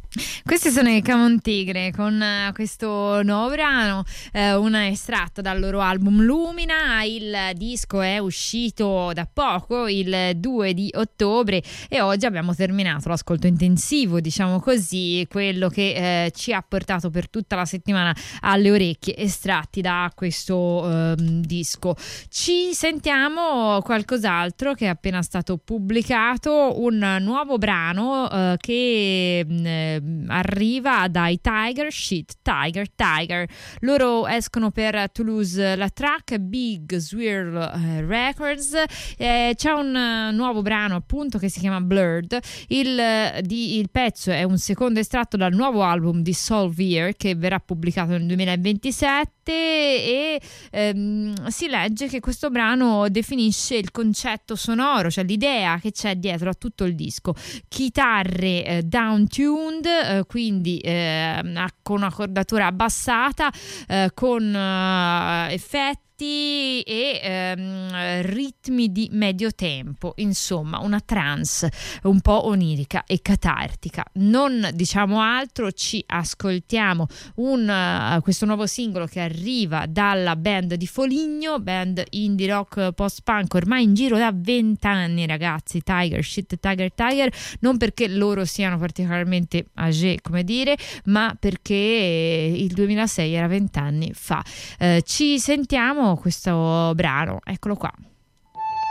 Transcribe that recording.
Questi sono i Camon Tigre con questo nuovo brano, una estratta dal loro album Lumina. Il disco è uscito da poco, il 2 di ottobre, e oggi abbiamo terminato l'ascolto intensivo, diciamo così, quello che ci ha portato per tutta la settimana alle orecchie, estratti da questo disco. Ci sentiamo qualcos'altro che è appena stato pubblicato, un nuovo brano che arriva dai Tiger Shit Tiger. Loro escono per Toulouse-Lautrec, Big Swirl Records. C'è un nuovo brano appunto che si chiama Blurred. Il pezzo è un secondo estratto dal nuovo album di Solvier che verrà pubblicato nel 2027, e si legge che questo brano definisce il concetto sonoro, cioè l'idea che c'è dietro a tutto il disco. Chitarre down-tuned, quindi con una cordatura abbassata, con effetti e ritmi di medio tempo, insomma una trance un po' onirica e catartica. Non diciamo altro, ci ascoltiamo questo nuovo singolo che arriva dalla band di Foligno, band indie rock post-punk ormai in giro da 20 anni, ragazzi. Tiger Shit Tiger, non perché loro siano particolarmente âgé, come dire, ma perché il 2006 era 20 anni fa. Ci sentiamo questo brano, eccolo qua.